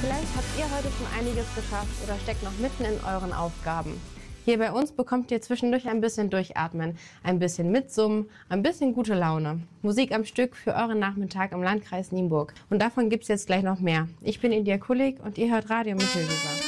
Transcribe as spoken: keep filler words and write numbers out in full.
Vielleicht habt ihr heute schon einiges geschafft oder steckt noch mitten in euren Aufgaben. Hier bei uns bekommt ihr zwischendurch ein bisschen Durchatmen, ein bisschen Mitsummen, ein bisschen gute Laune. Musik am Stück für euren Nachmittag im Landkreis Nienburg. Und davon gibt's jetzt gleich noch mehr. Ich bin India Kulik und ihr hört Radio Mittelweser.